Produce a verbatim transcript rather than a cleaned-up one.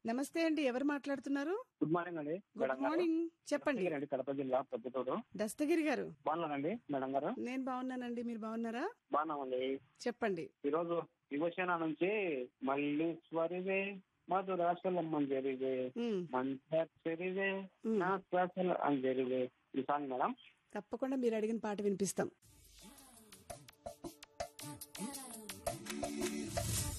నమస్తే అండి, ఎవరు మాట్లాడుతున్నారు? గుడ్ మార్నింగ్ అండి. గుడ్ మార్నింగ్, చెప్పండి. దస్తగిరి కడప జిల్లా ప్రొద్దుటూరు. దస్తగిరి గారు బాగున్నానండి మేడం గారు? నేను బాగున్నానండి, మీరు బాగున్నారా? బాగున్నామండి. చెప్పండి. ఈ రోజు విభూషణ నుంచి మల్లీశ్వరివే మధురాశలమ్మని జరిగే ఉమ్, మంత్రివే ఉమ్. నా శ్వాసలు అని జరిగే ఈ సాంగ్ మేడం. తప్పకుండా మీరు అడిగిన పాట వినిపిస్తాం.